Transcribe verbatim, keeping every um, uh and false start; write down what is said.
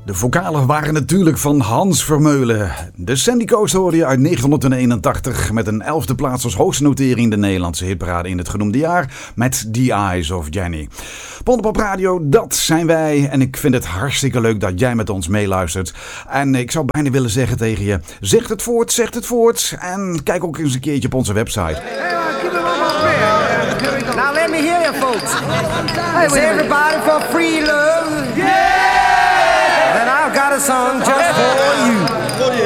De vocalen waren natuurlijk van Hans Vermeulen. De Sandy Coast hoorde je uit negentien eenentachtig met een elfde plaats als hoogste notering in de Nederlandse hitparade in het genoemde jaar met The Eyes of Jenny. Pondepop Radio, dat zijn wij en ik vind het hartstikke leuk dat jij met ons meeluistert. En ik zou bijna willen zeggen tegen je, zeg het voort, zeg het voort en kijk ook eens een keertje op onze website. Now let me hear you folks. Is everybody for free love? Yeah! Then I've got a song just for you.